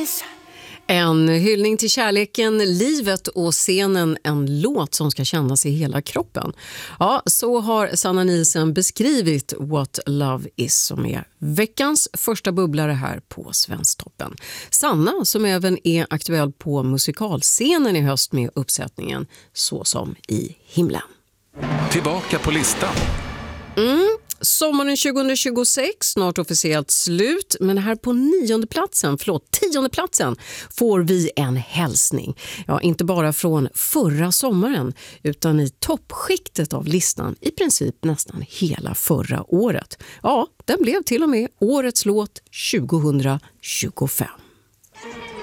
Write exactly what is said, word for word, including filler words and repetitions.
is. En hyllning till kärleken, livet och scenen, en låt som ska kännas i hela kroppen. Ja, så har Sanna Nielsen beskrivit What Love Is, som är veckans första bubblare här på Svensktoppen. Sanna, som även är aktuell på musikalscenen i höst med uppsättningen Så som i himlen. Tillbaka på listan. Mm. Sommaren tjugohundratjugosex, snart officiellt slut, men här på nionde platsen, förlåt, tionde platsen får vi en hälsning. Ja, inte bara från förra sommaren utan i toppskiktet av listan i princip nästan hela förra året. Ja, den blev till och med årets låt tjugohundratjugofem.